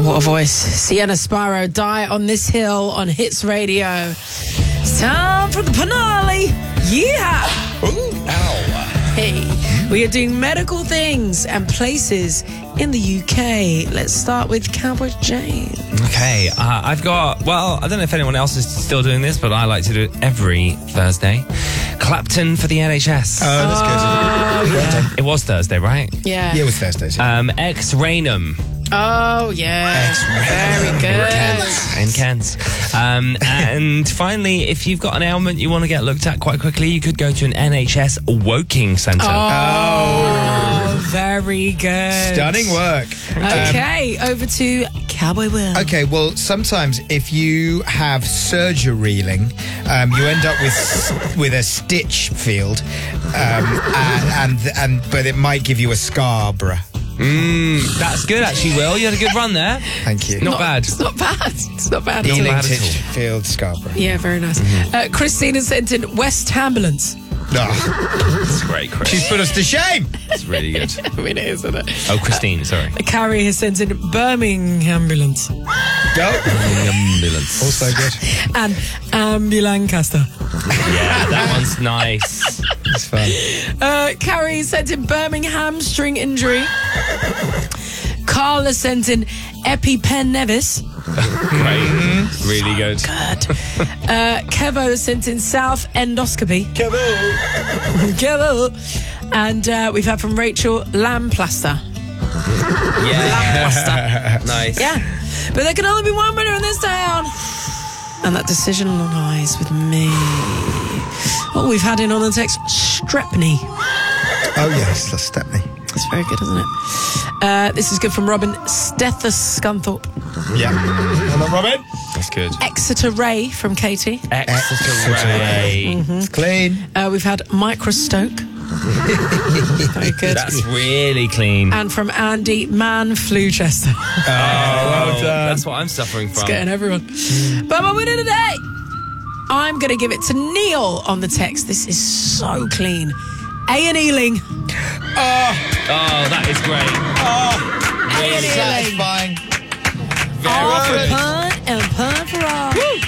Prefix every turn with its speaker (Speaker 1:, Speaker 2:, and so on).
Speaker 1: What a voice. Sienna Spiro, Die on This Hill on Hits Radio. It's time for the finale. Yeah.
Speaker 2: Ooh, ow.
Speaker 1: Hey, we are doing medical things and places in the UK. Let's start with Cowboy Jane.
Speaker 3: Okay, I've got, well, I don't know if anyone else is still doing this, but I like to do it every Thursday. Clapton for the NHS.
Speaker 2: Oh, that's good.
Speaker 1: Yeah.
Speaker 3: It was Thursday, right?
Speaker 1: Yeah.
Speaker 2: Yeah, it was Thursdays.
Speaker 3: Ex Rainham.
Speaker 1: Oh, yeah. Very good.
Speaker 3: In Kent. And finally, if you've got an ailment you want to get looked at quite quickly, you could go to an NHS Woking Centre.
Speaker 1: Oh, very good.
Speaker 2: Stunning work.
Speaker 1: Okay, over to Cowboy Will.
Speaker 2: Okay, well, sometimes if you have surgery-ling, you end up with a stitch field, but it might give you a Scarborough.
Speaker 3: That's good, actually, Will. You had a good run there.
Speaker 2: Thank you.
Speaker 3: Not bad.
Speaker 1: It's not bad. It's not bad.
Speaker 3: Not
Speaker 2: Ealing
Speaker 3: bad at all.
Speaker 2: Stitch Field, Scarborough.
Speaker 1: Yeah, very nice. Christina sent in West Ambulance.
Speaker 2: Oh,
Speaker 3: It's great, Chris.
Speaker 2: she's put us to shame.
Speaker 3: It's really good.
Speaker 1: I mean, it is, isn't it?
Speaker 3: Oh, Christine, sorry.
Speaker 1: Carrie has sent in Birmingham Ambulance
Speaker 2: Go.
Speaker 3: Ambulance.
Speaker 2: Also good.
Speaker 1: and Ambulancaster.
Speaker 3: Yeah, that one's nice.
Speaker 2: It's fun.
Speaker 1: Carrie sent in Birmingham string injury. Carla sent in EpiPen Nevis.
Speaker 3: Great. Really good.
Speaker 1: Good. Kevo sent in South Endoscopy. Kevo. And we've had from Rachel Lamplaster.
Speaker 3: Yeah. Nice.
Speaker 1: Yeah. But there can only be one winner in this town. And that decision lies with me. Oh, we've had in on the text Strepney.
Speaker 2: Oh, yes, that's Stepney.
Speaker 1: That's very good, isn't it? This is good from Robin Stethoscunthorpe.
Speaker 2: Yeah. Hello, Robin.
Speaker 3: That's good.
Speaker 1: Exeter Ray from Katie.
Speaker 3: Exeter Ray.
Speaker 2: It's clean.
Speaker 1: We've had Microstoke. Very good.
Speaker 3: That's really clean.
Speaker 1: And from Andy, Manfluchester.
Speaker 2: Oh, well done.
Speaker 3: That's what I'm suffering from.
Speaker 1: It's getting everyone. But my winner today, I'm going to give it to Neil on the text. This is so clean. A&E Ling.
Speaker 3: Oh, that is great.
Speaker 1: A&E Ling.
Speaker 2: Satisfying.
Speaker 3: Very
Speaker 1: All for
Speaker 3: good.
Speaker 1: pun and pun for all.